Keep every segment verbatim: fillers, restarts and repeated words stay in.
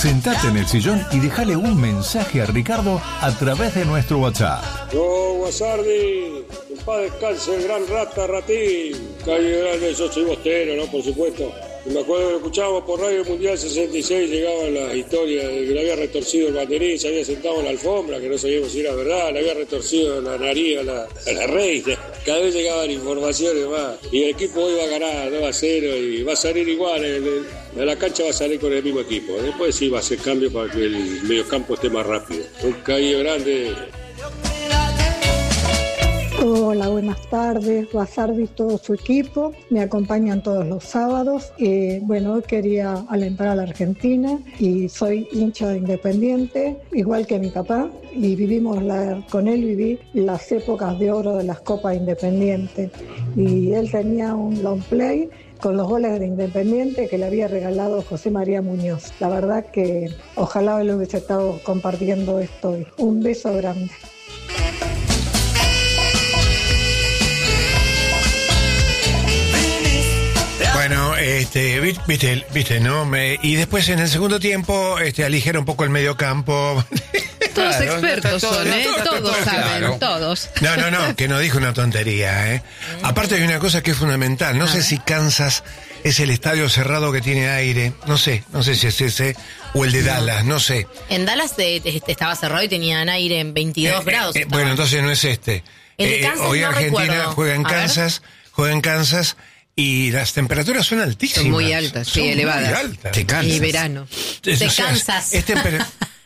Sentate en el sillón y déjale un mensaje a Ricardo a través de nuestro WhatsApp. Yo, Guasardi, en paz descanse el gran Rata Ratín. Calle Grande, yo soy bostero, ¿no? Por supuesto. Y me acuerdo que lo escuchábamos por Radio Mundial sesenta y seis, llegaban las historias de que le había retorcido el banderín, se había sentado en la alfombra, que no sabíamos si era verdad, le había retorcido la nariz a la, a la reina. Cada vez llegaban informaciones más. Y el equipo hoy va a ganar dos a cero y va a salir igual. El, el, de la cancha va a salir con el mismo equipo. Después sí va a hacer cambio para que el mediocampo esté más rápido. Un caído grande. Hola, buenas tardes, Guasardi y todo su equipo, me acompañan todos los sábados. Eh, bueno, hoy quería alentar a la Argentina y soy hincha de Independiente, igual que mi papá, y vivimos la, con él viví las épocas de oro de las Copas Independiente. Y él tenía un long play con los goles de Independiente que le había regalado José María Muñoz. La verdad que ojalá él hubiese estado compartiendo esto hoy. Un beso grande. Bueno, este, viste, viste, ¿no? Me, y después en el segundo tiempo, este, aligera un poco el mediocampo. Todos Claro, expertos todo, son, ¿eh? todo, todo, Todos todo, saben, claro. todos. No, no, no, que no dijo una tontería, ¿eh? Aparte hay una cosa que es fundamental. No A sé ver. si Kansas es el estadio cerrado que tiene aire. No sé, no sé si es ese o el de Dallas, no sé. En Dallas eh, este, estaba cerrado y tenían aire en veintidós Eh, grados. eh, estaba. bueno, entonces no es este. El de Eh, Kansas hoy no Argentina recuerdo. juega en A ver. Kansas, juega en Kansas y las temperaturas son altísimas. Son muy altas, sí, Son muy elevadas. altas. Te cansas. Y verano. Es- Te o sea, cansas. es tempera-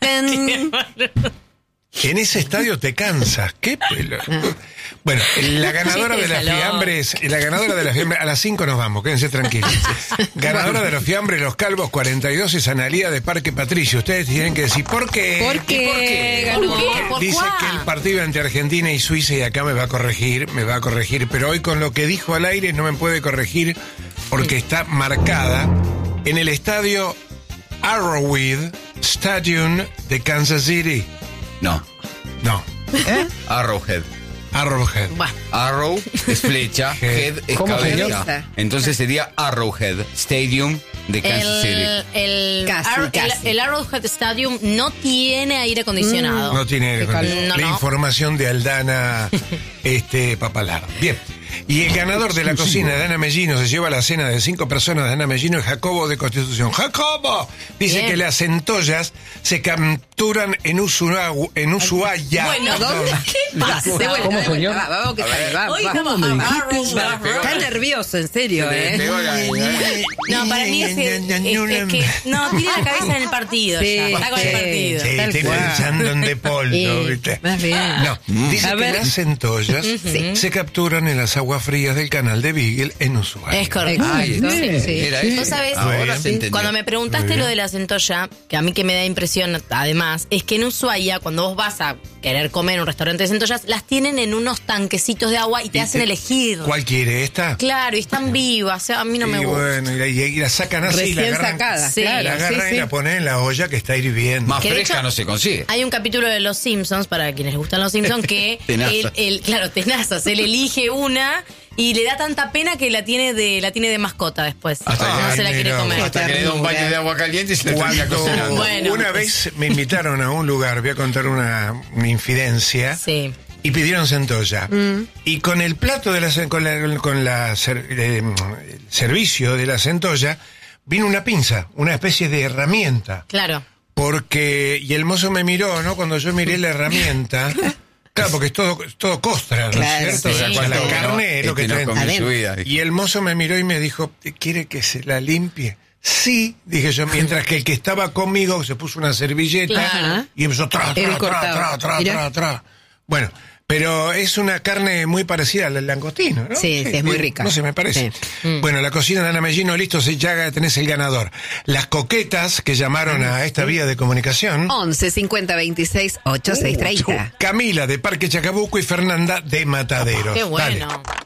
En ese estadio te cansas. ¿Qué pelo? Bueno, la ganadora de las Déjalo. fiambres, la ganadora de las fiambres, a las cinco nos vamos, quédense tranquilos. Ganadora de los fiambres, los calvos cuarenta y dos es Analía de Parque Patricio. Ustedes tienen que decir por qué. ¿Por qué ganó? ¿Por qué? ¿Por Dice cuál? que el partido entre Argentina y Suiza, y acá me va a corregir, me va a corregir, pero hoy con lo que dijo al aire no me puede corregir porque está marcada en el estadio Arrowhead Stadium de Kansas City. No. No, Arrowhead. Arrowhead. Bueno, Arrow es flecha, head es ¿Cómo, señor? cabeza. Entonces sería Arrowhead Stadium de Kansas City. el, el, Casi, Ar- el- casi. el Arrowhead Stadium no tiene aire acondicionado. No tiene aire Qué calor. acondicionado. No, La no. información de Aldana este, Papalar. Bien. Y el ganador de la cocina de Ana Mellino se lleva la cena de cinco personas de Ana Mellino, es Jacobo de Constitución. ¡Jacobo! Dice Bien. que las centollas se capturan en, Ushuaia, en Ushuaia. Bueno, ¿Dónde? ¿Qué pasa? De vuelta, ¿Cómo, de vuelta. señor? Va, vamos que sale, va, Hoy va. vamos a dijiste? Está nervioso, en serio, Le ¿eh? pegó la- No, para mí es que, es- es que no, tiene la cabeza en el partido Sí, ya, está con el sí. partido. Sí, Tal estoy cual. pensando en De Poldo, Sí, ¿viste? más bien. No, dice A que ver. las centollas se capturan en las aguas frías del canal de Beagle en Ushuaia. Es correcto. Ay, Exacto, sí, sí. era Sí. eso. Vos sabés, Ahora Sí. se entendió. cuando me preguntaste Muy lo bien. de la centolla, que a mí que me da impresión además, es que en Ushuaia, cuando vos vas a querer comer en un restaurante de centollas, las tienen en unos tanquecitos de agua y te Y hacen te- elegir. ¿Cuál quiere esta? Claro, y están vivas, o sea, a mí no me y gusta. bueno, y la, y la sacan así, la Recién agarran, sacada, Sí. claro. la agarran sí, y sí. la ponen en la olla que está hirviendo. Más Que de fresca hecho- no se consigue. Hay un capítulo de Los Simpsons, para quienes les gustan Los Simpsons, que Tenazas. él, él- claro, tenazas, él elige una y le da tanta pena que la tiene de la tiene de mascota después. Hasta no que- se la quiere mira, comer. Hasta que le da un baño de agua caliente y se le termina Cuando cocinando. Bueno, una pues- vez me invitaron a un lugar, voy a contar una, una infidencia, Sí. y pidieron centolla. Mm. Y con el plato de la ce- con la, con la ser- eh, el servicio de la centolla, vino una pinza, una especie de herramienta. Claro. Porque, y el mozo me miró, ¿no? Cuando yo miré la herramienta, claro, porque es todo, es todo costra, ¿no Claro, es cierto? sí. O sea, con la ¿Cuánto carne es lo este que no traen. come su Adentro. vida? Y el mozo me miró y me dijo, ¿quiere que se la limpie? Sí, dije yo, mientras que el que estaba conmigo se puso una servilleta Claro. y empezó tra, Él tra, tra, cortaba. tra, tra, Mirá. tra, tra. Bueno, pero es una carne muy parecida al langostino, ¿no? Sí, sí, es muy rica. No sé, me parece. Sí. Bueno, la cocina de Ana Mellino, listo, se ya tenés el ganador. Las coquetas que llamaron a esta vía de comunicación. once cincuenta veintiséis ochenta y seis treinta. Camila de Parque Chacabuco y Fernanda de Mataderos. Qué Dale. bueno.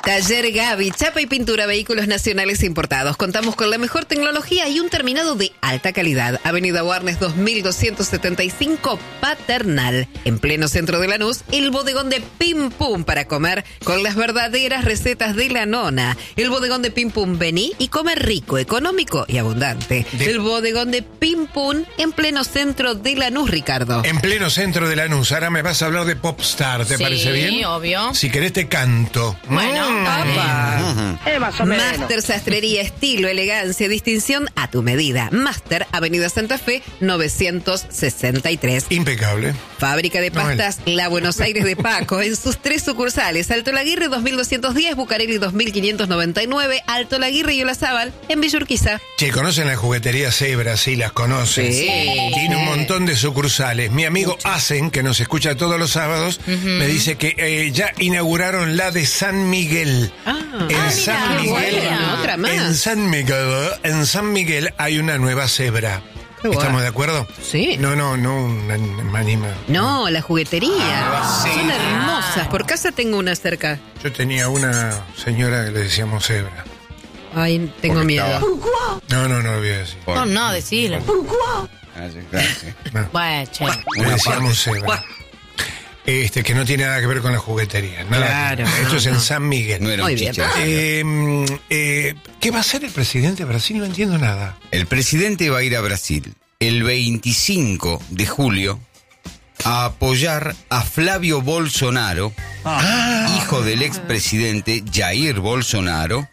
Taller Gaby, chapa y pintura, vehículos nacionales importados. Contamos con la mejor tecnología y un terminado de alta calidad. Avenida Warnes dos mil doscientos setenta y cinco, Paternal. En pleno centro de Lanús, el bodegón de Pim Pum para comer con las verdaderas recetas de la nona. El bodegón de Pim Pum, vení y come rico, económico y abundante. De- El bodegón de Pim Pum en pleno centro de Lanús, Ricardo. En pleno centro de Lanús. Ahora me vas a hablar de Popstar, ¿te Sí, parece bien? obvio. Si querés te canto. Bueno, Apa. Eh, más o menos. Master Sastrería, estilo, elegancia, distinción a tu medida. Master, Avenida Santa Fe, novecientos sesenta y tres. Impecable. Fábrica de No, pastas La Buenos Aires de Paco, en sus tres sucursales: Alto Laguirre dos mil doscientos diez, Bucareli dos mil quinientos noventa y nueve, Alto Laguirre y Olazábal, en Villa Urquiza. Che, ¿conocen la juguetería Zebra? Sí, las conocen. Sí. Tiene un montón de sucursales. Mi amigo Asen, que nos escucha todos los sábados, me dice que eh, ya inauguraron la de San Miguel. Ah. en Ah, San mira, Miguel. bueno, otra más. En San Miguel, en San Miguel hay una nueva Zebra. Qué bueno. ¿Estamos de acuerdo? Sí. No, no, no un an- animal. No, la juguetería. Ah, sí. Son hermosas. Por casa tengo una cerca. Yo tenía una señora que le decíamos Zebra. Ay, tengo Porque miedo. estaba- No, no, no lo voy a decir. No, no, decilo. Ah, sí, claro, sí. No. Bueno, che. Le Una decíamos parte. Zebra. Este, que no tiene nada que ver con la juguetería. Nada Claro, que ver. Esto no, es en no. San Miguel. No era un Muy bien. chiche. Eh, eh, ¿Qué va a hacer el presidente de Brasil? No entiendo nada. El presidente va a ir a Brasil el veinticinco de julio a apoyar a Flavio Bolsonaro, hijo del expresidente Jair Bolsonaro,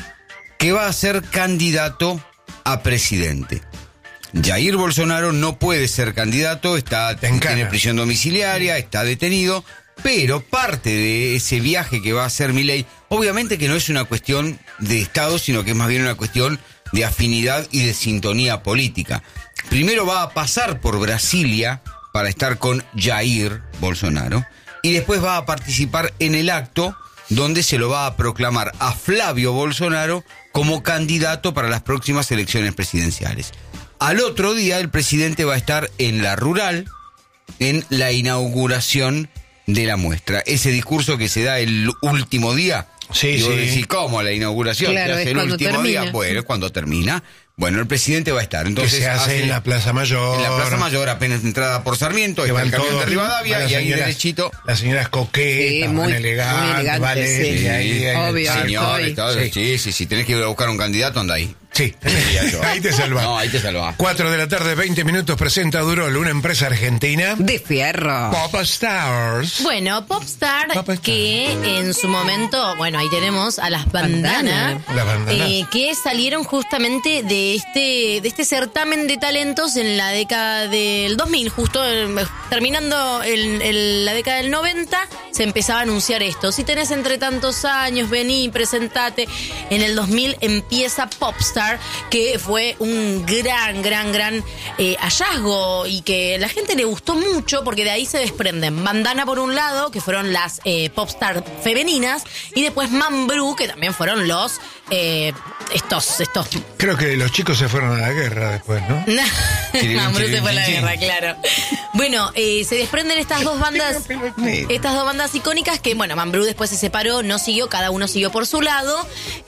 que va a ser candidato a presidente. Jair Bolsonaro no puede ser candidato, está En cana. tiene prisión domiciliaria, está detenido, pero parte de ese viaje que va a hacer Milei, obviamente que no es una cuestión de Estado, sino que es más bien una cuestión de afinidad y de sintonía política. Primero va a pasar por Brasilia para estar con Jair Bolsonaro y después va a participar en el acto donde se lo va a proclamar a Flavio Bolsonaro como candidato para las próximas elecciones presidenciales. Al otro día el presidente va a estar en la Rural en la inauguración de la muestra. Ese discurso que se da el último día. Sí, y vos sí. decís, ¿cómo la inauguración? Claro, ¿Se hace es el cuando último termina. día? Bueno, es cuando termina. Bueno, el presidente va a estar. Entonces que se hace en la Plaza Mayor. En la Plaza Mayor, apenas entrada por Sarmiento, Que está el van camión todos, de Rivadavia van las y ahí señoras- derechito. Las señoras coquetas, Sí, van muy- elegantes, muy elegantes, vale, sí. y ahí, ahí, Obvio. ahí, Señores, estoy. todo, Sí. sí, sí, sí, tenés que ir a buscar un candidato, anda ahí. Sí, yo. ahí te salvás. No, ahí te salvás. Cuatro de la tarde, veinte minutos, presenta Durol, una empresa argentina. De fierro. Pop Stars. Bueno, Popstar, Popstar. que en su momento, bueno, ahí tenemos a las Bandana. bandanas, Las bandanas. eh, que salieron justamente de este, de este certamen de talentos en la década del dos mil, justo eh, terminando el- el- la década del noventa, se empezaba a anunciar esto. Si tenés entre tantos años, vení, presentate. En el dos mil empieza Popstar, que fue un gran, gran, gran eh, hallazgo y que la gente le gustó mucho porque de ahí se desprenden Bandana por un lado, que fueron las eh, Popstar femeninas, y después Mambrú, que también fueron los eh, estos, estos Creo que los chicos se fueron a la guerra después, ¿no? Mambrú se fue a la Chirin, guerra, claro. Bueno, eh, se desprenden estas dos bandas, estas dos bandas icónicas que, bueno, Mambrú después se separó, no siguió, cada uno siguió por su lado.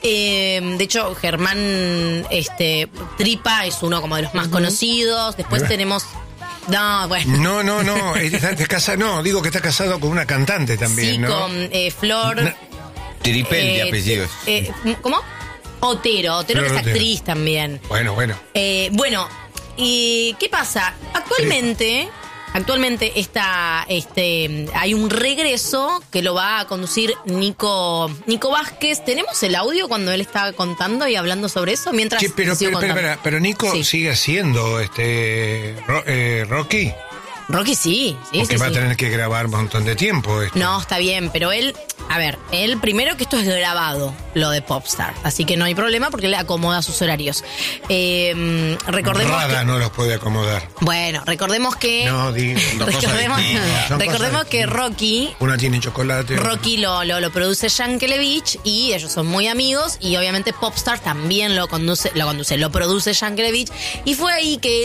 Eh, de hecho, Germán este, Tripa es uno como de los más conocidos. Después Mira. tenemos... No, bueno. No, no, no. Está, está casado, no, digo que está casado con una cantante también, Sí, ¿no? con eh, Flor... Na- Tripel de eh, apellidos. eh, ¿Cómo? Otero, Otero que Flor es Otero. actriz también. Bueno, bueno. Eh, bueno, ¿y qué pasa? Actualmente, actualmente está, este, hay un regreso que lo va a conducir Nico, Nico Vázquez. ¿Tenemos el audio cuando él estaba contando y hablando sobre eso? Mientras Sí, pero, sigo pero, pero, contando. pero, pero Nico Sí. sigue siendo este Ro- eh, Rocky. Rocky sí, sí, Porque sí, va sí. a tener que grabar un montón de tiempo. Esto. No, está bien, pero él, a ver, él primero que esto es grabado, lo de Popstar, así que no hay problema porque él acomoda sus horarios. Eh, recordemos Rada que, no los puede acomodar. bueno, recordemos que No, digo, dos cosas recordemos, distintas. Son recordemos cosas que distintas. Rocky Una tiene chocolate. otra- Rocky lo, lo, lo produce Yankelevich y ellos son muy amigos y obviamente Popstar también lo conduce, lo conduce, lo produce Yankelevich y fue ahí que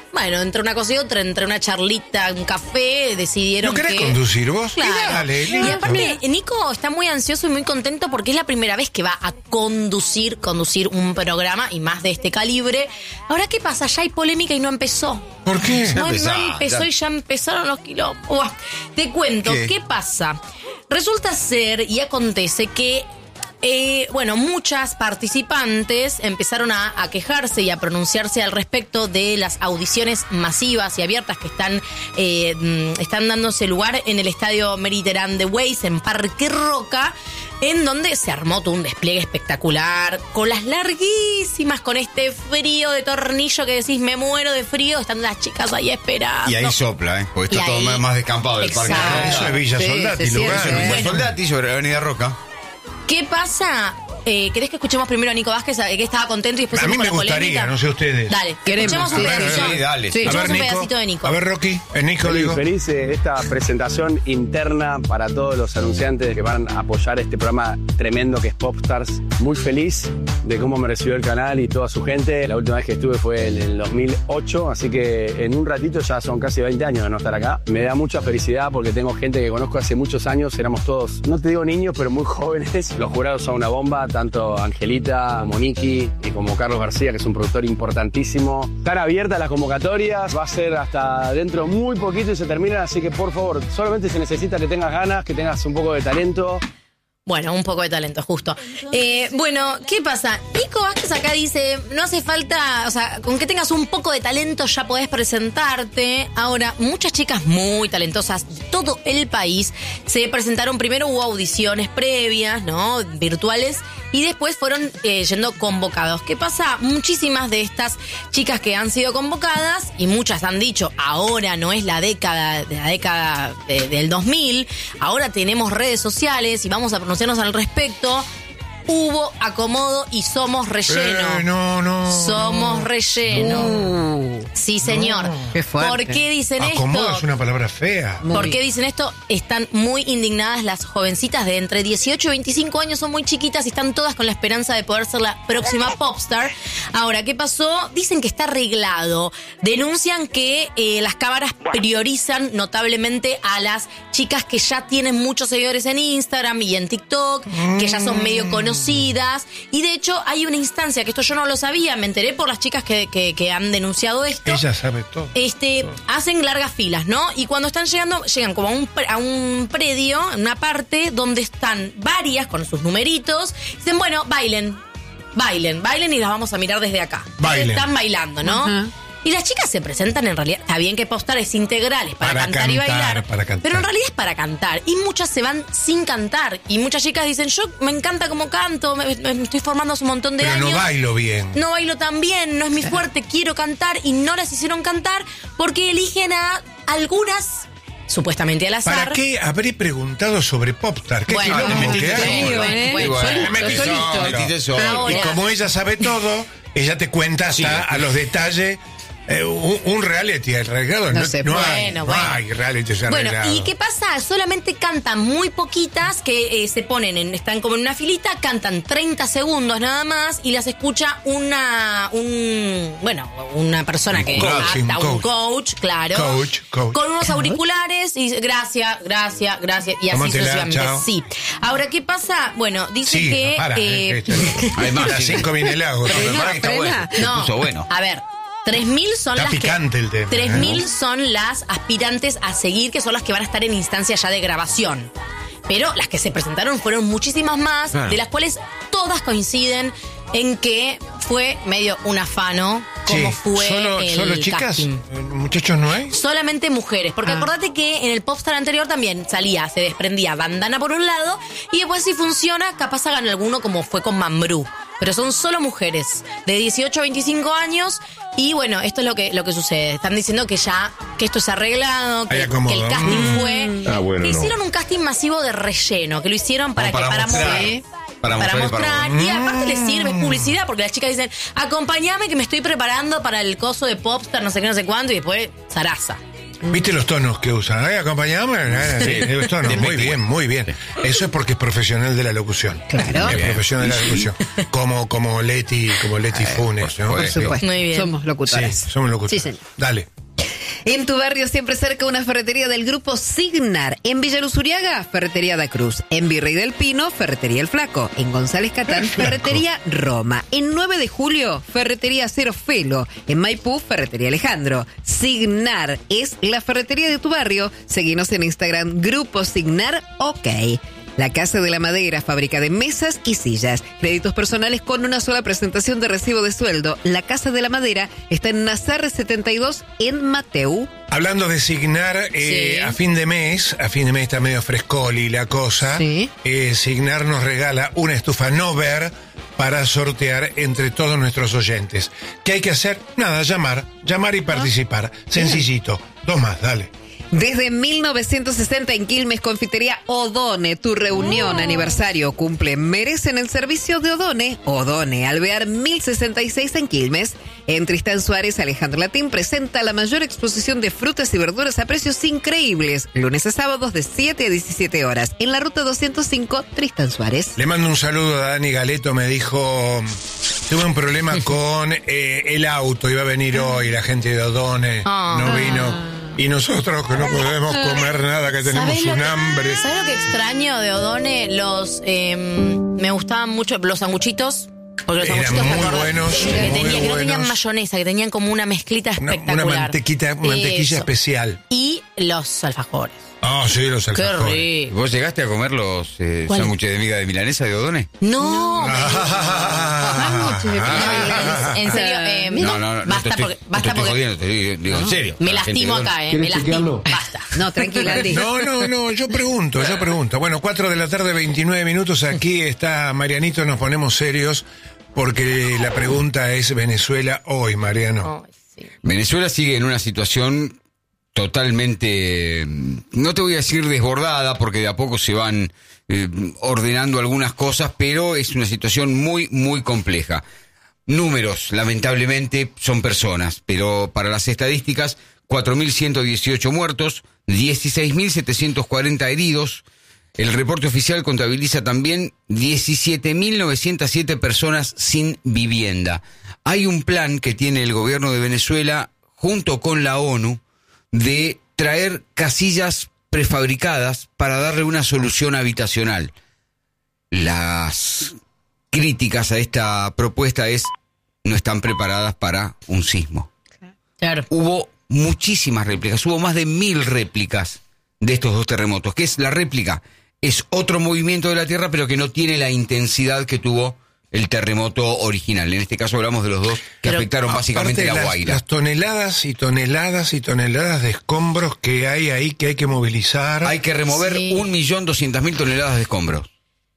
bueno, entre una cosa y otra, entre una charlita, un café, decidieron ¿No querés que... conducir vos? Claro. Y dale, Y listo. aparte, Nico está muy ansioso y muy contento porque es la primera vez que va a conducir, conducir un programa y más de este calibre. Ahora, ¿qué pasa? Ya hay polémica y no empezó. ¿Por qué? No, no empezó, empezó ya. y ya empezaron los quilombos. Buah. Te cuento, ¿Qué? ¿qué pasa? Resulta ser y acontece que Eh, bueno, muchas participantes empezaron a, a quejarse y a pronunciarse al respecto de las audiciones masivas y abiertas que están, eh, mm, están dándose lugar en el estadio Mediterráneo de Weiss, en Parque Roca, en donde se armó todo un despliegue espectacular, colas larguísimas, con este frío de tornillo que decís, me muero de frío, están las chicas ahí esperando. Y ahí sopla, ¿eh? Porque está Y todo ahí- más- más descampado del parque. Exacto. Eso es Villa Sí, Soldati, se lugar. siente, Villa ¿eh? Soldati sobre la Avenida Roca. ¿Qué pasa? Eh, ¿Querés que escuchemos primero a Nico Vázquez, eh, que estaba contento y después A mí seguimos me con la gustaría, polémica? no sé ustedes. Dale, Queremos, escuchemos un sí, pedacito. sí, dale. Sí, A escuchemos ver, un Nico. pedacito de Nico. A ver, Rocky. Es Nico, Feliz, digo. feliz de esta presentación interna para todos los anunciantes que van a apoyar este programa tremendo que es Popstars. Muy feliz de cómo me recibió el canal y toda su gente. La última vez que estuve fue en el dos mil ocho, así que en un ratito ya son casi veinte años de no estar acá. Me da mucha felicidad porque tengo gente que conozco hace muchos años. Éramos todos, no te digo niños, pero muy jóvenes. Los jurados son una bomba, tanto Angelita, Monique y como Carlos García, que es un productor importantísimo. Están abiertas las convocatorias, va a ser hasta dentro muy poquito y se terminan, así que por favor, solamente se necesita que tengas ganas, que tengas un poco de talento. Bueno, un poco de talento, justo. Eh, bueno, ¿qué pasa? Nico Vázquez acá dice, no hace falta, o sea, con que tengas un poco de talento ya podés presentarte. Ahora, muchas chicas muy talentosas de todo el país se presentaron. Primero hubo audiciones previas, ¿no? Virtuales. Y después fueron eh, yendo convocados. ¿Qué pasa? Muchísimas de estas chicas que han sido convocadas, y muchas han dicho, ahora no es la década, de la década de- del dos mil, ahora tenemos redes sociales y vamos a pronunciarnos al respecto. Hubo acomodo y somos relleno. Eh, no, no. Somos relleno. Uh, Sí, señor. Qué fuerte. ¿Por qué dicen Acomodo esto? es una palabra fea. Muy ¿Por bien. qué dicen esto? Están muy indignadas las jovencitas de entre dieciocho y veinticinco años, son muy chiquitas y están todas con la esperanza de poder ser la próxima popstar. Ahora, ¿qué pasó? Dicen que está arreglado. Denuncian que eh, las cámaras priorizan notablemente a las chicas que ya tienen muchos seguidores en Instagram y en TikTok, que ya son medio conocidas. Y de hecho, hay una instancia, que esto yo no lo sabía, me enteré por las chicas que, que, que han denunciado esto. Ella sabe todo. Este, hacen largas filas, ¿no? Y cuando están llegando, llegan como a un, pre- a un predio, en una parte donde están varias con sus numeritos. Dicen, bueno, bailen, bailen, bailen y las vamos a mirar desde acá. Bailen. Están bailando, ¿no? Ajá. Y las chicas se presentan en realidad, está bien que Popstar es integral, es para, Para cantar, y cantar, bailar, para cantar. pero en realidad es para cantar. Y muchas se van sin cantar. Y muchas chicas dicen, yo me encanta cómo canto, me, me estoy formando hace un montón de Pero años. no bailo bien. No bailo tan bien, no es mi fuerte, quiero cantar, y no las hicieron cantar porque eligen a algunas, supuestamente al azar. ¿Para qué habré preguntado sobre Popstar? ¿Qué Bueno, quilombo me que metiste hay? solo, ¿eh? Bueno, Bueno, me metí solito. solo. Me metiste solo. Ahora- Y como ella sabe todo, ella te cuenta hasta Sí. a los detalles. eh, un, un reality arreglado. No No, se no puede. hay, Bueno, no bueno. hay reality Bueno, arreglado. ¿y qué pasa? Solamente cantan muy poquitas que eh, se ponen, en, están como en una filita, cantan treinta segundos nada más y las escucha una, un, bueno, una persona que coach, adapta, un un coach, claro. Coach, coach. Con unos auriculares y gracias, gracias, gracias, y así Tómatela, sucesivamente. chao. Sí. Ahora, ¿qué pasa? Bueno, dice Sí, que... no para. eh, eh, que- Además, a las sí. cinco viene el agua. Pero Frena, para que está frena. bueno. Se No, puso bueno. a ver, tres mil son Está las picante que, el tema, tres mil ¿eh? son las aspirantes a seguir, que son las que van a estar en instancia ya de grabación. Pero las que se presentaron fueron muchísimas más, Claro. de las cuales todas coinciden en que fue medio un afano, como Sí, fue solo, el solo chicas, casting. eh, muchachos no hay. Solamente mujeres, porque Ah. acordate que en el Popstar anterior también salía, se desprendía bandana por un lado y después si funciona, capaz hagan alguno como fue con Mambrú. Pero son solo mujeres de dieciocho a veinticinco años y bueno, esto es lo que lo que sucede. Están diciendo que ya que esto es arreglado, Hay que, acomodo. que el casting Mm. fue Ah, bueno, que no. hicieron un casting masivo de relleno, que lo hicieron para Como que para para mostrar. mostrar Para para mostrar y mostrar, para- y aparte les sirve, es publicidad, porque las chicas dicen, acompáñame que me estoy preparando para el coso de Popstar, no sé qué, no sé cuánto, y después zaraza. ¿Viste los tonos que usan? ¿Eh? ¿Acompañamos? Sí. Los tonos, muy bien, muy bien. Eso es porque es profesional de la locución. Claro. Es profesional de la locución. Como, como Leti, como Leti Funes, ¿no? Por supuesto. Muy bien. Somos locutores. Sí, somos locutores. Sí, señor. Dale. En tu barrio, siempre cerca, una ferretería del grupo Signar. En Villa Luz Uriaga, Ferretería Da Cruz. En Virrey del Pino, Ferretería El Flaco. En González Catán, Ferretería Roma. En nueve de julio, Ferretería Cero Felo. En Maipú, Ferretería Alejandro. Signar es la ferretería de tu barrio. Seguinos en Instagram, Grupo Signar OK. La Casa de la Madera, fábrica de mesas y sillas. Créditos personales con una sola presentación de recibo de sueldo. La Casa de la Madera está en Nazar setenta y dos en Mateu. Hablando de Signar, eh, Sí. a fin de mes, a fin de mes está medio frescoli la cosa. Sí. Eh, Signar nos regala una estufa Nover para sortear entre todos nuestros oyentes. ¿Qué hay que hacer? Nada, llamar, llamar y participar. Sencillito. Dos más, dale. Desde mil novecientos sesenta en Quilmes, Confitería Odone, tu reunión, aniversario, cumple, merecen el servicio de Odone. Odone, Alvear mil sesenta y seis en Quilmes. En Tristán Suárez, Alejandro Latín presenta la mayor exposición de frutas y verduras a precios increíbles. Lunes a sábados de siete a diecisiete horas. En la ruta doscientos cinco, Tristán Suárez. Le mando un saludo a Dani Galeto, me dijo, tuve un problema con eh, el auto, iba a venir hoy, la gente de Odone Ah. no vino. Y nosotros que no podemos comer nada, que tenemos ¿Sabés lo un que- hambre. ¿Sabes lo que extraño de Odone? Los, eh, me gustaban mucho los sanguchitos. Porque los Eran sanguchitos, ¿te muy acordás? buenos, que, muy tenía- que no tenían buenos. mayonesa, que tenían como una mezclita Una, espectacular. una mantequita, mantequilla Eso. especial. Y los alfajores. Ah, sí, los Qué alfajores. rico. ¿Vos llegaste a comer los eh, ¿Cuál? sándwiches de miga de milanesa de Odone? No, Ah, no, en serio, eh, No, no, no, no te basta estoy, porque, no te basta estoy porque jodiendo, te digo, digo en serio. me La gente lastimo de Odone. acá, eh, me lastimo. Basta. No, tranquila, Andy. No, no, no, yo pregunto, yo pregunto. Bueno, cuatro de la tarde, veintinueve minutos, aquí está Marianito, nos ponemos serios, porque la pregunta es Venezuela hoy, Mariano. Ay, sí. Venezuela sigue en una situación totalmente, no te voy a decir desbordada, porque de a poco se van eh, ordenando algunas cosas, pero es una situación muy, muy compleja. Números, lamentablemente, son personas, pero para las estadísticas, cuatro mil ciento dieciocho muertos, dieciséis mil setecientos cuarenta heridos. El reporte oficial contabiliza también diecisiete mil novecientas siete personas sin vivienda. Hay un plan que tiene el gobierno de Venezuela junto con la ONU de traer casillas prefabricadas para darle una solución habitacional. Las críticas a esta propuesta es no están preparadas para un sismo. Claro. Hubo muchísimas réplicas, hubo más de mil réplicas de estos dos terremotos. ¿Qué es la réplica? Es otro movimiento de la Tierra, pero que no tiene la intensidad que tuvo el terremoto original. En este caso hablamos de los dos que Pero, afectaron básicamente Aparte, la las, Guaira. las toneladas y toneladas y toneladas de escombros que hay ahí que hay que movilizar. Hay que remover Sí. un millón doscientas mil toneladas de escombros.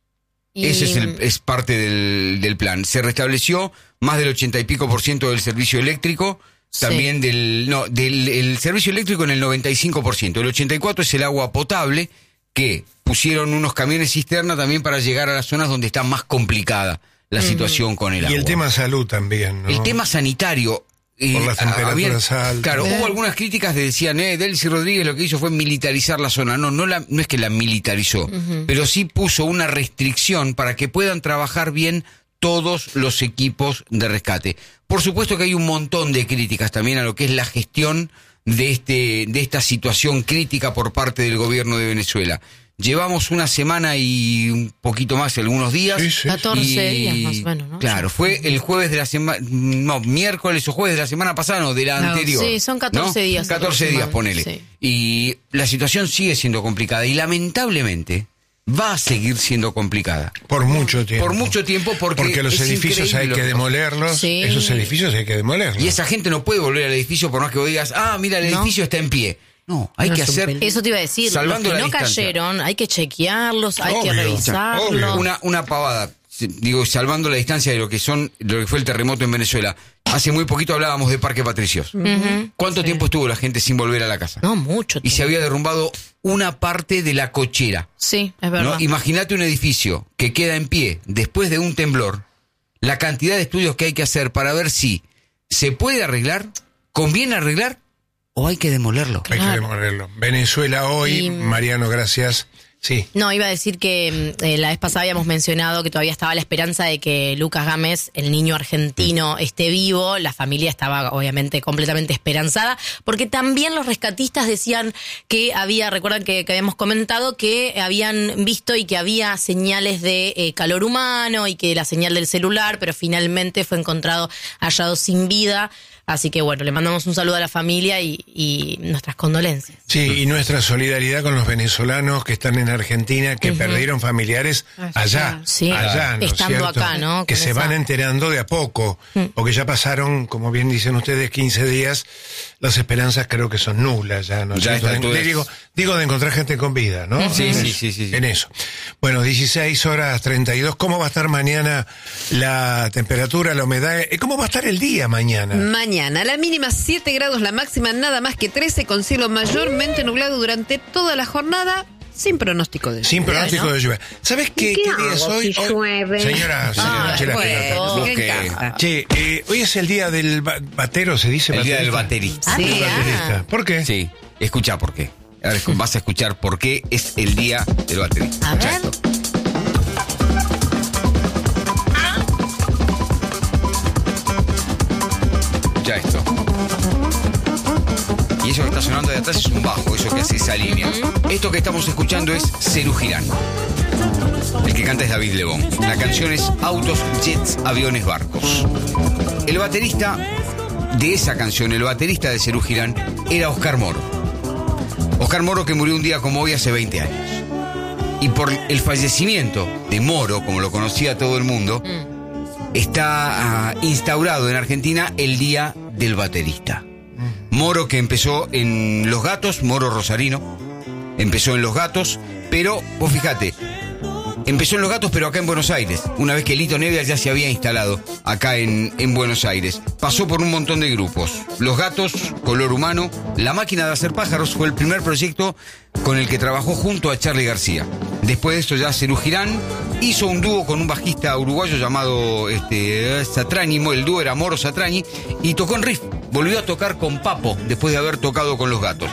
Y- Ese es, el, es parte del, del plan. Se restableció más del ochenta y pico por ciento del servicio eléctrico, Sí. también del, no, del el servicio eléctrico en el noventa y cinco por ciento. El ochenta y cuatro por ciento es el agua potable, que pusieron unos camiones cisterna también para llegar a las zonas donde está más complicada la situación con el y agua. el tema salud también, ¿no? El tema sanitario. eh, Por las temperaturas había- altas. Claro, Eh. hubo algunas críticas que decían, eh, Delcy Rodríguez lo que hizo fue militarizar la zona. No, no, la, no es que la militarizó, pero sí puso una restricción para que puedan trabajar bien todos los equipos de rescate. Por supuesto que hay un montón de críticas también a lo que es la gestión de este de esta situación crítica por parte del gobierno de Venezuela. Llevamos una semana y un poquito más, algunos días. Sí, sí. catorce Y- días más o menos, ¿no? Claro, fue el jueves de la semana, no, miércoles o jueves de la semana pasada, no, de la No, anterior. sí, son catorce ¿no? días catorce días, ponele. aproximadamente, Y la situación sigue siendo complicada y lamentablemente va a seguir siendo complicada. Por mucho tiempo. Por mucho tiempo porque, los es edificios hay increíble que lo que pasa. demolerlos. Sí. Esos edificios hay que demolerlos. Y esa gente no puede volver al edificio por más que vos digas, ah, mira, el No. edificio está en pie. No, hay No que es un hacer... peligro. Eso te iba a decir, Salvando los que la no distancia. cayeron, hay que chequearlos, hay que Obvio, revisarlos. obvio. Una, una pavada, se- digo, salvando la distancia de lo que son, lo que fue el terremoto en Venezuela. Hace muy poquito hablábamos de Parque Patricios. ¿Cuánto tiempo estuvo la gente sin volver a la casa? No, mucho Y se tiempo. había derrumbado una parte de la cochera. Sí, es ¿no? verdad. Imagínate un edificio que queda en pie después de un temblor, la cantidad de estudios que hay que hacer para ver si se puede arreglar, conviene arreglar o hay que demolerlo. Hay Claro. que demolerlo. Venezuela hoy, Y- Mariano, gracias. Sí. No, iba a decir que eh, la vez pasada habíamos mencionado que todavía estaba la esperanza de que Lucas Gámez, el niño argentino, esté vivo. La familia estaba obviamente completamente esperanzada, porque también los rescatistas decían que había, recuerdan que, que habíamos comentado que habían visto y que había señales de eh, calor humano y que la señal del celular, pero finalmente fue encontrado hallado sin vida. Así que bueno, le mandamos un saludo a la familia y, y nuestras condolencias. Sí, y nuestra solidaridad con los venezolanos que están en Argentina, que perdieron familiares allá, Sí, allá, ¿no es estando cierto? acá, ¿no? Que Con se esa- van enterando de a poco, porque ya pasaron, como bien dicen ustedes, quince días, las esperanzas creo que son nulas ya, ¿no es Ya a cierto? esta altura De- es- digo, digo de encontrar gente con vida, ¿no? Sí, En sí, eso, sí, sí, sí. En eso. Bueno, dieciséis horas treinta y dos, ¿cómo va a estar mañana la temperatura, la humedad? Eh, ¿Cómo va a estar el día mañana? Mañana, la mínima siete grados, la máxima nada más que trece, con cielo mayormente nublado durante toda la jornada, sin pronóstico de lluvia. Sin pronóstico ¿no? de lluvia. ¿Sabes qué, ¿Qué qué día es hago hoy? si Hoy- llueve? Señora, señora, Ah, Chela bueno, Pelota. en Busque- casa. Che, eh, hoy es el día del ba- batero, se dice. El día del baterista. baterista. Ah, Sí, mirá. Baterista. ¿Por qué? Sí, escucha por qué. Ahora escu- vas a escuchar por qué es el día del baterista. A Escuchá ver. esto. Escuchá esto. Y eso que está sonando de atrás es un bajo, eso que hace esa línea. Esto que estamos escuchando es Serú Girán. El que canta es David Lebón. La canción es Autos, Jets, Aviones, Barcos. El baterista de esa canción, el baterista de Serú Girán, era Oscar Moro. Oscar Moro, que murió un día como hoy hace veinte años. Y por el fallecimiento de Moro, como lo conocía todo el mundo, está ah, instaurado en Argentina el Día del Baterista. Moro, que empezó en Los Gatos, Moro Rosarino, empezó en Los Gatos, pero vos fíjate, empezó en Los Gatos, pero acá en Buenos Aires, una vez que Lito Nevia ya se había instalado acá en, en Buenos Aires. Pasó por un montón de grupos. Los Gatos, Color Humano, La Máquina de Hacer Pájaros fue el primer proyecto con el que trabajó junto a Charly García. Después de esto ya Serú Girán hizo un dúo con un bajista uruguayo llamado este, Satrañi, el dúo era Moro Satrañi, y tocó en Riff. Volvió a tocar con Papo después de haber tocado con Los Gatos.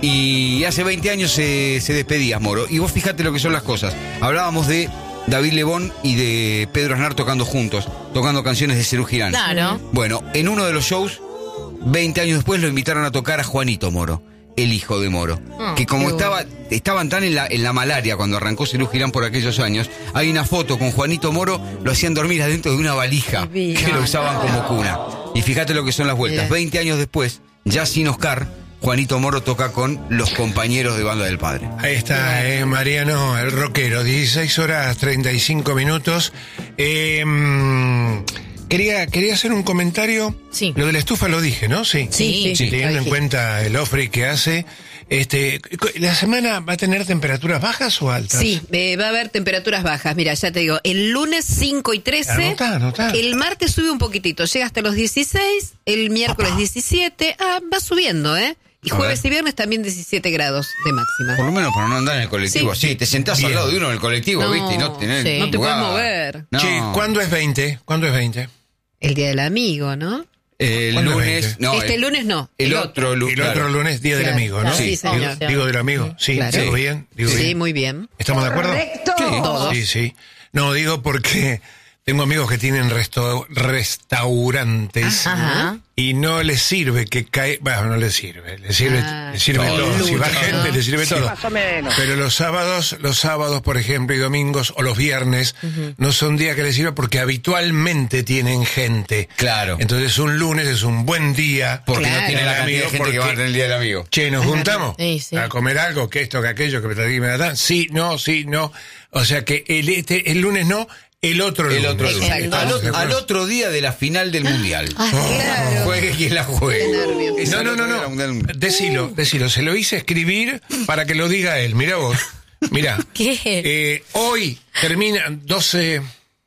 Y hace veinte años se, se despedía Moro. Y vos fíjate lo que son las cosas. Hablábamos de David Lebón y de Pedro Aznar tocando juntos, tocando canciones de Serú Girán. Claro. Bueno, en uno de los shows, veinte años después, lo invitaron a tocar a Juanito Moro, el hijo de Moro. Ah, que como qué estaba, estaban tan en la, en la malaria cuando arrancó Serú Girán por aquellos años, hay una foto con Juanito Moro, lo hacían dormir adentro de una valija Divino. que lo usaban como cuna. Y fíjate lo que son las vueltas. Bien. veinte años después, ya sin Oscar, Juanito Moro toca con los compañeros de Banda del Padre. Ahí está, eh, Mariano, el rockero, dieciséis horas treinta y cinco minutos. Eh, mm, quería, quería hacer un comentario. Sí. Lo de la estufa lo dije, ¿no? Sí. Sí, Sí, teniendo Lo en dijiste. cuenta el ofre que hace. Este, ¿la semana va a tener temperaturas bajas o altas? Sí, eh, va a haber temperaturas bajas. Mira, ya te digo, el lunes cinco y trece. Anotá, anotá. El martes sube un poquitito, llega hasta los dieciséis. El miércoles Papá. diecisiete. Ah, va subiendo, ¿eh? Y A jueves ver. y viernes también diecisiete grados de máxima. Por lo menos para no andar en el colectivo. Sí. Sí, te sentás Bien. al lado de uno en el colectivo, No, ¿viste? Y no tenés sí. No te lugar. puedes mover. No. Che, ¿cuándo es veinte? ¿Cuándo es veinte? El día del amigo, ¿no? El ¿Cuándo es lunes. veinte? No, este el, lunes no. el otro lunes. El otro lunes, Día del Claro, Amigo, ¿no? claro, sí, Digo- señor. Digo, del amigo, sí. Claro. ¿Digo bien? ¿Digo Sí, bien? muy bien. ¿Estamos de acuerdo? Correcto. Todos. Sí, sí. No, digo porque tengo amigos que tienen resto- restaurantes Ajá. y no les sirve que cae... Bueno, no les sirve. Les sirve, Ah, les sirve todo. todo. Si va Lunes, gente, ¿no? les sirve todo. Más o menos. Pero los sábados, los sábados, por ejemplo, y domingos o los viernes, no son días que les sirva porque habitualmente tienen gente. Claro. Entonces un lunes es un buen día. Porque Claro. no tiene la cantidad de Amigo, gente que va a porque- tener el día del amigo. Che, ¿nos juntamos? Sí, sí. A comer algo, que esto, que aquello, que me traí, me da. Sí, no, sí, no. O sea que el, este, el lunes no, el otro El lunes. otro lunes. Exacto. Al, ¿Estamos de al acuerdo? otro día de la final del Mundial. Ah, claro. Juegue quien la juegue. Qué nervios. Es No, al no, otro no, día de la no. Mundial. Decilo, decilo. Se lo hice escribir para que lo diga él. Mira vos. Mira. ¿Qué? Eh, hoy termina doce,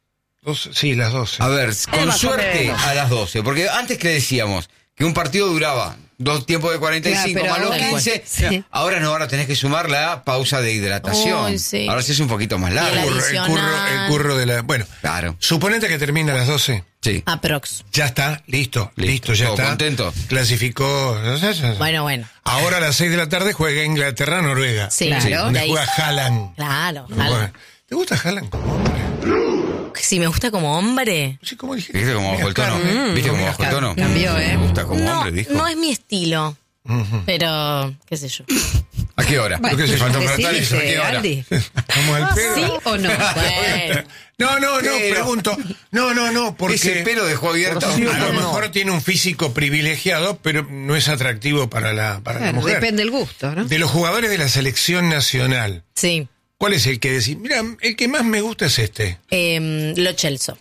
doce. Sí, las doce. A ver, con más o suerte menos. a las doce. Porque antes que decíamos que un partido duraba dos tiempos de cuarenta y cinco Claro, más los pero ahora- quince. Sí. Ahora no, ahora tenés que sumar la pausa de hidratación. Uy, sí. Ahora sí es un poquito más largo. Y El la curro, el adicional. curro, el curro de la. Bueno, Claro. suponete que termina a las doce. Sí. Aprox. Ya está, listo, listo, Listo, ya todo está. contento. Clasificó. Bueno, bueno. Ahora a las seis de la tarde juega Inglaterra-Noruega. Sí, Claro. claro. Donde De ahí- juega Haaland. Claro. Juega- ¿Te gusta Haaland como hombre? Si me gusta como hombre. Sí, como dije. ¿Viste cómo bajó el tono? Mm. ¿Viste cómo bajó el tono? Cambió, ¿eh? Me gusta como No, hombre, dijo. no es mi estilo. Pero, qué sé yo. ¿A qué hora? Lo que se falta para tal eso, ¿a Decidiste, qué hora? Andy. Como al pedo. ¿Sí o no? Bueno. No, no, no, Pero- pregunto. No, no, no, porque Ese pelo dejó abierto. a lo mejor tiene un físico privilegiado, pero no es atractivo para la, para la Claro, mujer. depende del gusto, ¿no? De los jugadores de la selección nacional, Sí. ¿cuál es el que decís? Mira, el que más me gusta es este. Eh, lo Chelsea.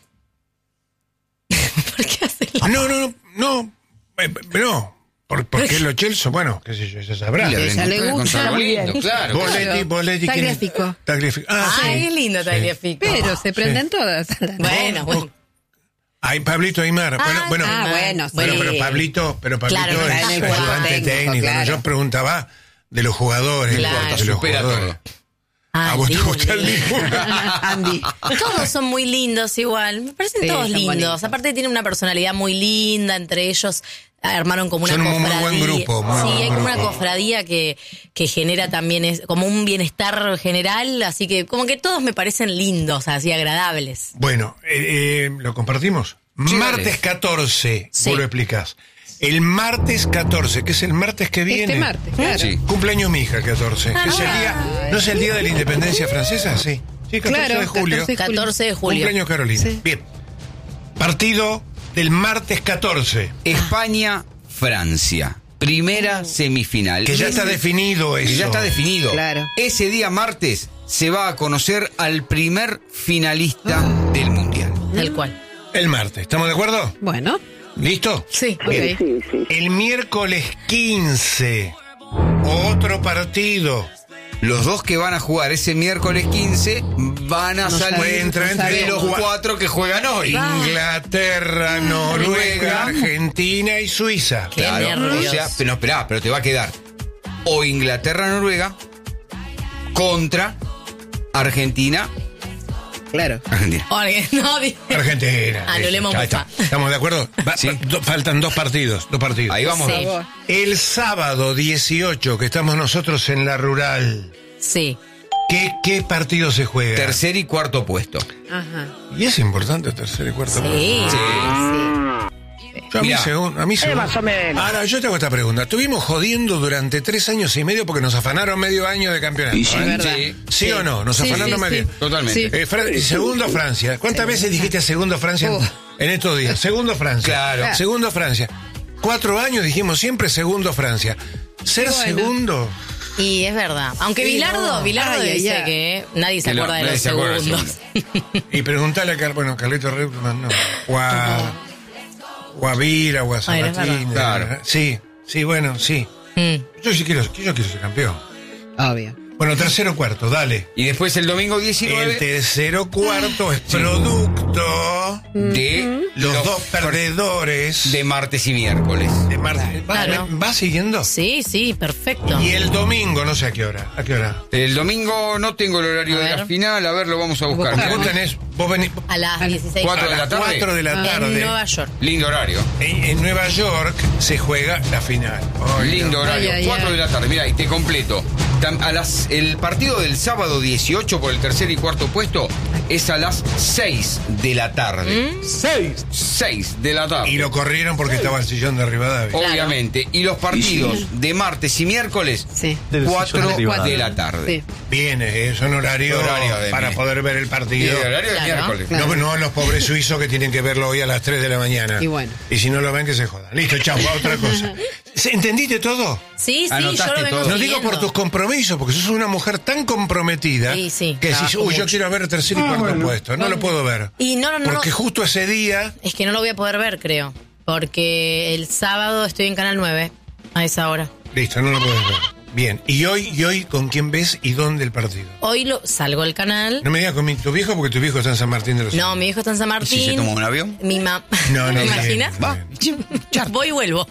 ¿Por qué hace la... Ah, no, no, no, eh, no. ¿Por, por qué lo Chelsea? Bueno, qué sé yo, ya sabrá. Y la ella le Brenco con gusta. Sargento, claro. Vos, Claro. Leti, vos, Leti, ¿quién es? Tagliafico. Tagliafico. Ah, Ay, sí. es lindo Tagliafico. Pero se prenden todas. Bueno, bueno. Ay, Pablito Aymar. Bueno, Ah, bueno. ah, bueno, sí. Bueno, pero Pablito, pero Pablito Claro, es en el ayudante cuerpo técnico. técnico, ¿no? claro. Yo preguntaba de los jugadores. Claro. De los Supera jugadores. todo. ¿A vos te Dibu, gusta el Dibu. Dibu? Andy. Todos son muy lindos igual. Me parecen Sí, todos son lindos. bonitos. Aparte tienen una personalidad muy linda. Entre ellos armaron como una Son un muy cofradía. buen grupo, muy sí, buen hay como grupo. una cofradía que, que genera también es, como un bienestar general. Así que como que todos me parecen lindos, así agradables. Bueno, eh, eh, ¿lo compartimos? Sí, martes dale. catorce, Sí. vos lo explicás. El martes catorce, que es el martes que viene. Este martes, claro. Sí. Cumpleaños mi hija, catorce. Ah, que es el no. día, ¿no es el día de la independencia francesa? Sí. Sí, catorce Claro, de julio. catorce de catorce de julio. Cumpleaños Carolina. Sí. Bien. Partido del martes catorce. España-Francia. Primera semifinal. Que ya Ese- está definido eso. Que ya está definido. Claro. Ese día martes se va a conocer al primer finalista del Mundial. Tal cual. El martes. ¿Estamos de acuerdo? Bueno, ¿Listo? Sí. ok. El miércoles quince. Otro partido. Los dos que van a jugar ese miércoles quince van a No salir sabe- entra de entre los los cuatro que juegan hoy. Inglaterra, Noruega, Noruega. Argentina y Suiza. Qué Claro, nervios. o sea, pero no, esperá, pero te va a quedar o Inglaterra-Noruega contra Argentina. Claro. Argentina. Oye, no, di- Argentina. Anulemos Ahí Mufa. está. ¿Estamos de acuerdo? Va- Sí. va- do- faltan dos partidos. Dos partidos. Ahí vamos. Sí. El sábado dieciocho, que estamos nosotros en la rural, Sí. ¿qué, qué partido se juega? Tercer y cuarto puesto. Ajá. Y es importante tercer y cuarto. Sí. Sí. Yo a mí Mirá. segundo. A mí segundo. más o menos. Ahora, yo te hago esta pregunta. Estuvimos jodiendo durante tres años y medio porque nos afanaron medio año de campeonato. Y sí, ¿eh? verdad. sí, ¿Sí o no? Nos Sí, afanaron sí, medio. sí. totalmente. Sí. Eh, Fra- segundo Francia. ¿Cuántas veces dijiste segundo Francia en, Uf. en estos días? Segundo Francia. Claro. Segundo Francia. Cuatro años dijimos siempre segundo Francia. Ser Bueno. segundo. Y es verdad. Aunque Sí, Bilardo, no. Bilardo Ay, ay, dice ay. que nadie se Que no, acuerda de nadie los se acuerda del segundos. Y preguntale a Car bueno, Carlito Reutemann, no. O a, o a Vira, o a Ay, es Sabatini. verdad. Claro. Sí, sí, bueno, sí. Mm. Yo sí quiero, yo quiero ser campeón. Obvio. Bueno, tercero cuarto, dale. Y después el domingo El diecinueve tercero cuarto es producto de los dos perdedores de martes y miércoles. de martes. ¿Va, Claro. va siguiendo? Sí, sí, perfecto. Y el domingo, no sé a qué hora. ¿A qué hora? El domingo no tengo el horario A de la ver. final, a ver, lo vamos a buscar. Buscamos. Vos tenés, vos venís A las dieciséis. Cuatro a de la las tarde. cuatro de la En tarde. Nueva York. Lindo horario. En, en Nueva York se juega la final. Ay, Lindo no. horario. Ay, ay, cuatro ay. de la tarde. Mira, y te completo. Tam- A las, el partido del sábado dieciocho por el tercer y cuarto puesto es a las seis de la tarde. Seis. seis de la tarde. Y lo corrieron porque estaba el sillón de Rivadavia. Obviamente. Y los partidos de martes y miércoles, Sí. cuatro de Rivadavia. de la tarde. Sí. Viene, es un horario, Horario de para mi- poder ver el Y partido. el horario de Claro. miércoles. Claro. No, no los pobres suizos que tienen que verlo hoy a las tres de la mañana. Y bueno. Y si no lo ven, que se jodan. Listo, chau, va otra cosa. ¿Se- ¿Entendiste todo? Sí, sí, Anotaste yo lo vengo todo. No digo siguiendo. por tus compromisos, porque sos una mujer tan comprometida Sí, sí, que decís, trabajo uy, yo mucho. quiero ver tercer y cuarto puesto. No lo puedo ver. Y no, no, no. Porque justo ese día. Es que no lo voy a poder ver, creo. Porque el sábado estoy en Canal nueve a esa hora. Listo, no lo puedes ver. Bien. ¿Y hoy, y hoy con quién ves y dónde el partido? Hoy lo, salgo del canal. No me digas con mi, tu viejo porque tu viejo está en San Martín de los No, mi hijo está en San ¿Y Martín. si se toma un avión? Mi mamá. No, no, ¿Me bien, imaginas? bien. Va. Voy y vuelvo.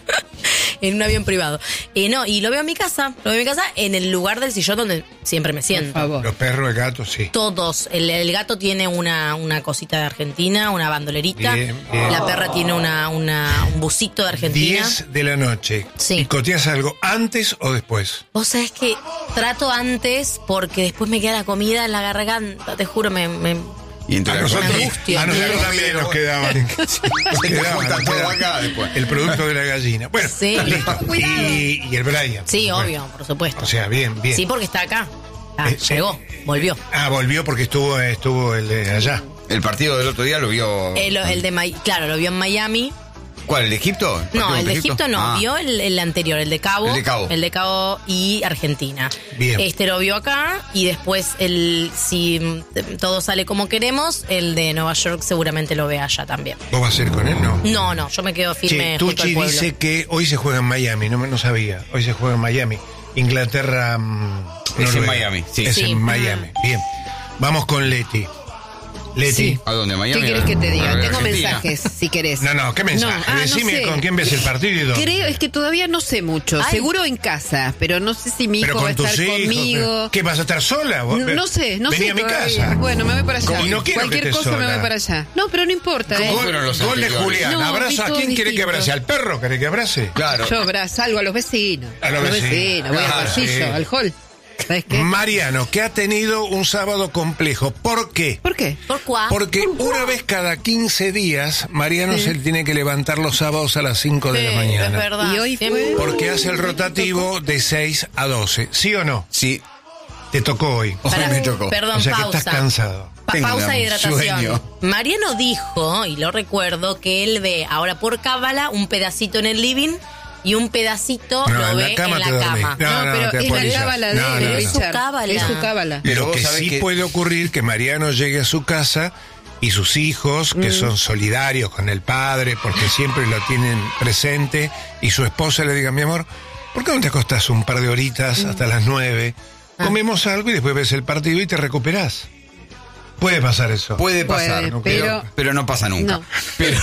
En un avión privado. Eh, no, y lo veo en mi casa. Lo veo en mi casa en el lugar del sillón donde siempre me siento. Por favor. Los perros, el gato, sí. Todos. El, el gato tiene una, una cosita de Argentina, una bandolerita. Bien, bien. La perra tiene una, una, un busito de Argentina. diez de la noche. Sí. ¿Picoteas algo antes o después? Vos sabés que trato antes porque después me queda la comida en la garganta. Te juro, me... me Y entre A la nosotros, comida- angustia. a nosotros Claro, también pero- nos quedaban. Nos Se te quedaban, junta nos todo quedaban. acá después. El producto de la gallina. Bueno, Sí. listo. Y, y el Brian. Sí, por obvio, supuesto. por supuesto. O sea, bien, bien. Sí, porque está acá. Ah, Eh, llegó, eh, volvió. Ah, volvió porque estuvo, estuvo el de allá. El partido del otro día lo vio. El, el de Mi- claro, lo vio en Miami. ¿Cuál? ¿El de Egipto? ¿El partido No, el de contra Egipto no, Ah. vio el, el anterior, el de Cabo. El de Cabo. El de Cabo y Argentina. Bien. Este lo vio acá y después, el si mm, todo sale como queremos, el de Nueva York seguramente lo ve allá también. ¿Vos vas a ir con él? No. No, no, yo me quedo firme Che, junto al Tucci pueblo. dice que hoy se juega en Miami, no, me- no sabía. Hoy se juega en Miami. Inglaterra. mm, Es en Noruega. Miami, sí. Es Sí. en Miami. Bien. Vamos con Leti. Leti. Sí. ¿A dónde? ¿Miami? ¿Qué querés que te diga? A Tengo Argentina. mensajes, si querés. No, no, ¿qué mensaje? No, ah, no Decime sé. con quién ves el partido y dónde. Creo, es que todavía no sé mucho. Ay. Seguro en casa, pero no sé si mi Pero hijo va a con tus estar hijos. conmigo. pero- ¿Qué vas a estar sola? Vos- No, no sé, no Vení sé a mi todavía. casa. Bueno, me voy para allá. ¿Cómo? No quiero que Cualquier estés cosa me sola. voy para allá. No, pero no importa, ¿eh? ¿Cómo fueron los Gol de anteriores? Julián. No, ¿Abrazo vi a todo quién quiere que distinto. abrace? ¿Al perro quiere que abrace? Claro. Yo abra- salgo a los vecinos. A los vecinos. voy al Ah, pasillo, sí. al hall. ¿Sabes qué? Mariano, que ha tenido un sábado complejo. ¿Por qué? ¿Por qué? ¿Por cuá? Porque una vez cada quince días, Mariano se tiene que levantar los sábados a las cinco de Sí, la es mañana. verdad. Y hoy Siempre- fue- Porque hace el rotativo de seis a doce. ¿Sí o no? Sí. Te tocó hoy. Hoy Pará, me tocó. Perdón, O sea que pausa. estás cansado. Pa- Tengo pausa un de hidratación. sueño. Mariano dijo, y lo recuerdo, que él ve ahora por cábala un pedacito en el living y un pedacito No, lo en la ve cama en te la dormís. cama. No, No, no, pero te es la apolillás. cábala de No, él, no, no. Es su Richard. cábala. Es su cábala. Lo Pero que vos sabés sí que- puede ocurrir que Mariano llegue a su casa y sus hijos, que son solidarios con el padre, porque siempre lo tienen presente, y su esposa le diga, mi amor, ¿por qué no te acostás un par de horitas hasta las nueve? Comemos algo y después ves el partido y te recuperás. Puede pasar eso. Puede pasar, Puede, pero, pero- pero no pasa nunca. No. Pero,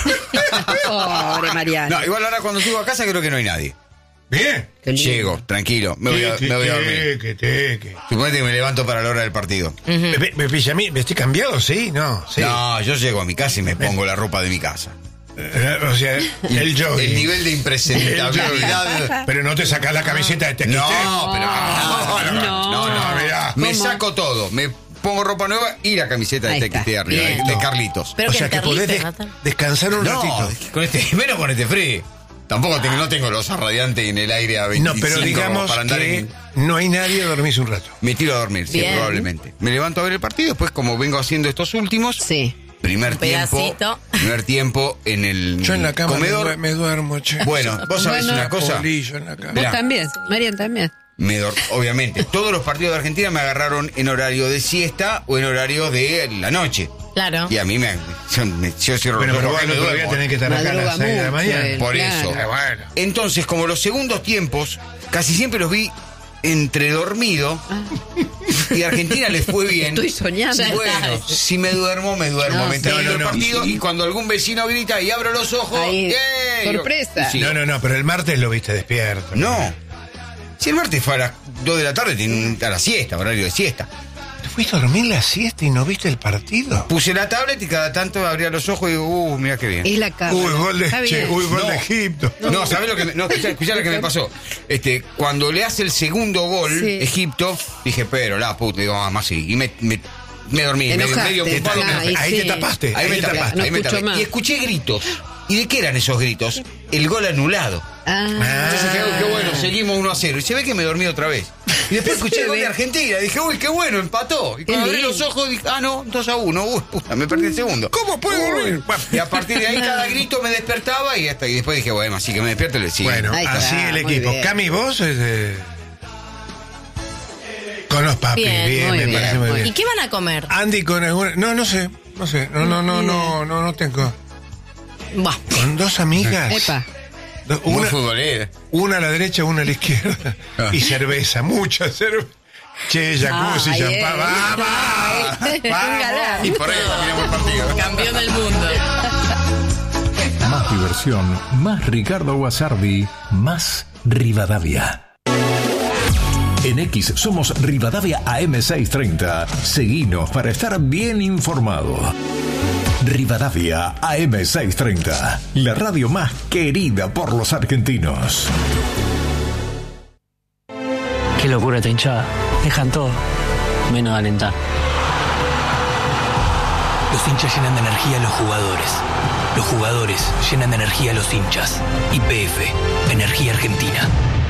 Pobre Mariano. no, igual ahora cuando llego a casa creo que no hay nadie. Bien. Qué lindo. Llego, tranquilo, me voy a, me voy a dormir. Teque, teque. Suponete que me levanto para la hora del partido. ¿Me, me, pijamí- ¿Me estoy cambiado? Sí, no. Sí. No, yo llego a mi casa y me pongo la ropa de mi casa. Eh, o sea, el jogging. El nivel de El impresentabilidad. jogging. Pero no te sacás la camiseta de tequiste. No, pero no, no, no, no, no, mirá. Me ¿Cómo? saco todo, me pongo ropa nueva y la camiseta de Ahí Tequiste está. arriba, Bien. de Carlitos. Pero O que sea que enterlites, podés des- Natal. descansar un No, ratito. con este, menos con este frío. Tampoco tengo, no tengo los radiantes en el aire a No, veinticinco pero digamos para andar que en- no hay nadie, dormís un rato. Me tiro a dormir, sí, Bien. probablemente. Me levanto a ver el partido, después como vengo haciendo estos últimos, Sí. primer Un tiempo, pedacito. primer tiempo en el Yo en la cama me, comedor. due- me duermo, che. Bueno, vos sabés Bueno. una cosa, Polillo en la cama. Vos Mirá. también. Marian también. me dor- obviamente, todos los partidos de Argentina me agarraron en horario de siesta o en horario de la noche. Claro. Y a mí me, yo, me- yo cierro Bueno, los pero ojos vos y el me otro día duermo. tenés que estar acá a las Madruga seis de la mucho mañana. él. Por Claro. eso. Ah, bueno. Entonces, como los segundos tiempos, casi siempre los vi entre dormido y a Argentina les fue bien. Estoy soñando. Ya Bueno, está. si me duermo, me duermo. No, me entero sí. del No, no, no. partido y cuando algún vecino grita y abro los ojos, Ahí, ¡ey! sorpresa. Sí. No, no, no, pero el martes lo viste despierto. No. Si el martes fue a las dos de la tarde, tiene un- a la siesta, horario de siesta. ¿Te fuiste a dormir la siesta y no viste el partido? Puse la tablet y cada tanto abría los ojos y digo, uh, mira qué bien. Es la cama. Uy, gol de, Está che, bien. uy, gol No. de Egipto. No, ¿sabés lo que me, no, escuchá, escuchá lo que me pasó? Este, cuando le hace el segundo gol, Sí. Egipto, dije, pero la puta, digo, mamá, sí. Y me, me, me dormí, Te me, enojaste, medio ocupado. ah, me- y ahí sí. te tapaste. ahí me te tapé, no ahí me escucho tapé. más. Y escuché gritos. ¿Y de qué eran esos gritos? El gol anulado. Ah. Entonces dije, uy, qué bueno, seguimos uno a cero. Y se ve que me dormí otra vez. Y después escuché el gol de Argentina. Dije, uy, qué bueno, empató. Y Qué cuando abrí lindo. los ojos, dije, ah, no, dos a uno. Uy, puta, me perdí el segundo. ¿Cómo puede dormir? Bueno, Y a partir de ahí cada grito me despertaba y hasta y después dije, bueno, así que me despierto y le sigo. Bueno, Ahí está, así el muy equipo. bien. Cami, vos eh, con los papis. Bien, Bien, muy me bien, parece muy muy bien. ¿Y qué van a comer? Andy con alguna. No, no sé. No sé. No, no, no, no, no, no tengo. Buah. Con dos amigas. Epa. Do- Muy Una, futbolera. una a la derecha, una a la izquierda. Ah. Y cerveza, mucha cerveza. Che, jacuzzi, Ay, champán. eh. ¡Vamos! Ay, un galán. Y por ahí terminamos el partido. Campeón del mundo. Más diversión, más Ricardo Guasardi, más Rivadavia. En X somos Rivadavia A M seiscientos treinta. Seguinos para estar bien informado. Rivadavia A M seiscientos treinta, la radio más querida por los argentinos. Qué locura esta hinchada. Dejan todo, menos alentar. Los hinchas llenan de energía a los jugadores. Los jugadores llenan de energía a los hinchas. Y P F, Energía Argentina.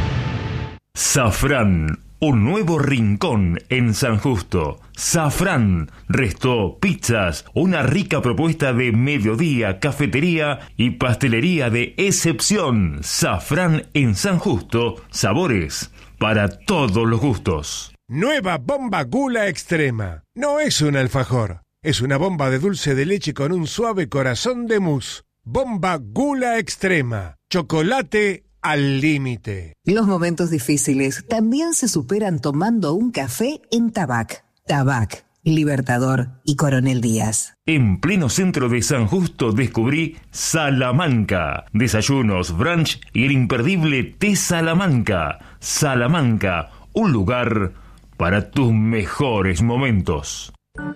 Safrán, un nuevo rincón en San Justo. Safrán, resto, pizzas, una rica propuesta de mediodía, cafetería y pastelería de excepción. Safrán en San Justo, sabores para todos los gustos. Nueva bomba Gula Extrema. No es un alfajor, es una bomba de dulce de leche con un suave corazón de mousse. Bomba Gula Extrema. Chocolate al límite. Los momentos difíciles también se superan tomando un café en Tabac. Tabac, Libertador y Coronel Díaz. En pleno centro de San Justo descubrí Salamanca. Desayunos, brunch y el imperdible té Salamanca. Salamanca, un lugar para tus mejores momentos.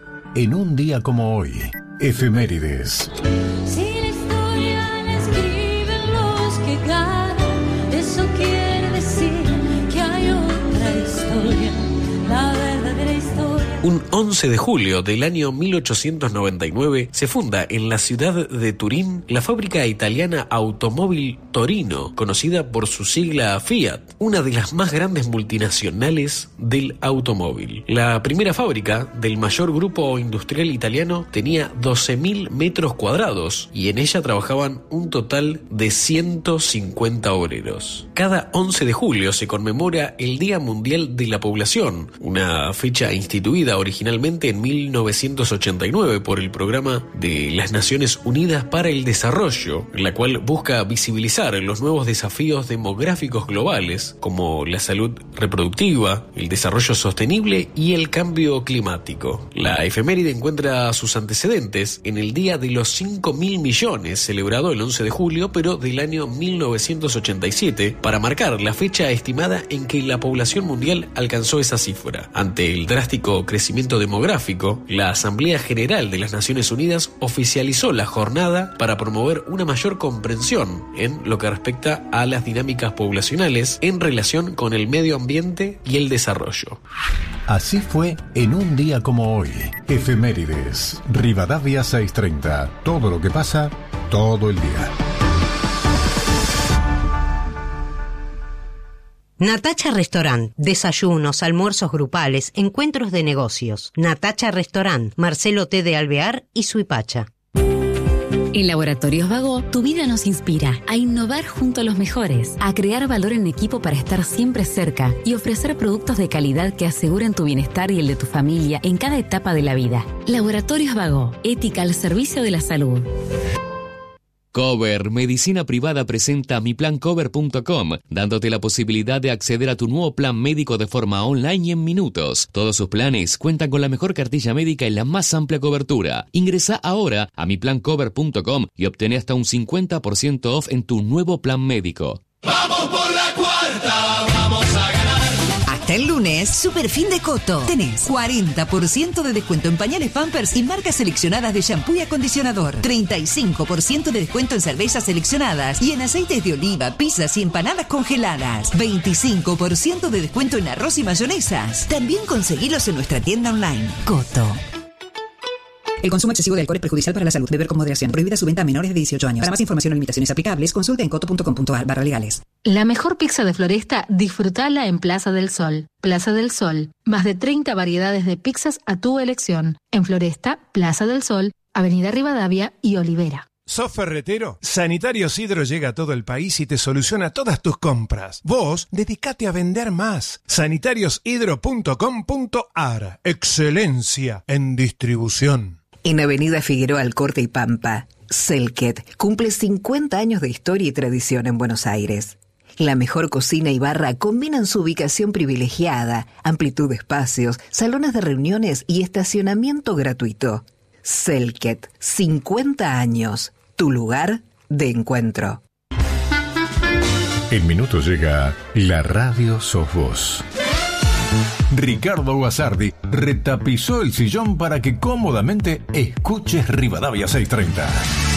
En un día como hoy, efemérides. Si la historia la escriben los que ganan, eso quiere decir que hay otra historia, la verdadera historia. Un once de julio del año mil ochocientos noventa y nueve se funda en la ciudad de Turín la fábrica italiana Automóvil Torino, conocida por su sigla Fiat, una de las más grandes multinacionales del automóvil. La primera fábrica del mayor grupo industrial italiano tenía doce mil metros cuadrados y en ella trabajaban un total de ciento cincuenta obreros. Cada once de julio se conmemora el Día Mundial de la Población, una fecha instituida originalmente en mil novecientos ochenta y nueve por el Programa de las Naciones Unidas para el Desarrollo, la cual busca visibilizar los nuevos desafíos demográficos globales como la salud reproductiva, el desarrollo sostenible y el cambio climático. La efeméride encuentra sus antecedentes en el Día de los cinco mil millones, celebrado el once de julio, pero del año mil novecientos ochenta y siete, para marcar la fecha estimada en que la población mundial alcanzó esa cifra. Ante el drástico crecimiento demográfico, la Asamblea General de las Naciones Unidas oficializó la jornada para promover una mayor comprensión en lo que respecta a las dinámicas poblacionales en relación con el medio ambiente y el desarrollo. Así fue en un día como hoy. Efemérides. Rivadavia seiscientos treinta. Todo lo que pasa, todo el día. Natacha Restaurant, desayunos, almuerzos grupales, encuentros de negocios. Natacha Restaurant, Marcelo T. de Alvear y Suipacha. En Laboratorios Vago, tu vida nos inspira a innovar junto a los mejores, a crear valor en equipo para estar siempre cerca y ofrecer productos de calidad que aseguren tu bienestar y el de tu familia en cada etapa de la vida. Laboratorios Vago, ética al servicio de la salud. Cover Medicina Privada presenta mi plan cover punto com, dándote la posibilidad de acceder a tu nuevo plan médico de forma online y en minutos. Todos sus planes cuentan con la mejor cartilla médica y la más amplia cobertura. Ingresa ahora a mi plan cover punto com y obtén hasta un cincuenta por ciento off en tu nuevo plan médico. ¡Vamos por la cuarta! ¡Vamos a ganar! Hasta el lunes, Super Fin de Coto. Tenés cuarenta por ciento de descuento en pañales Pampers y marcas seleccionadas de shampoo y acondicionador. treinta y cinco por ciento de descuento en cervezas seleccionadas y en aceites de oliva, pizzas y empanadas congeladas. veinticinco por ciento de descuento en arroz y mayonesas. También conseguilos en nuestra tienda online. Coto. El consumo excesivo de alcohol es perjudicial para la salud. Beber con moderación. Prohibida su venta a menores de dieciocho años. Para más información o limitaciones aplicables, consulte en coto punto com punto a r barra legales. La mejor pizza de Floresta, disfrutala en Plaza del Sol. Plaza del Sol. Más de treinta variedades de pizzas a tu elección. En Floresta, Plaza del Sol, Avenida Rivadavia y Olivera. ¿Sos ferretero? Sanitarios Hidro llega a todo el país y te soluciona todas tus compras. Vos, dedicate a vender más. sanitarios hidro punto com punto a r. Excelencia en distribución. En Avenida Figueroa Alcorta y Pampa, Selket cumple cincuenta años de historia y tradición en Buenos Aires. La mejor cocina y barra combinan su ubicación privilegiada, amplitud de espacios, salones de reuniones y estacionamiento gratuito. Selket, cincuenta años, tu lugar de encuentro. En minutos llega La Radio Sos Vos. Ricardo Guasardi retapizó el sillón para que cómodamente escuches Rivadavia seiscientos treinta.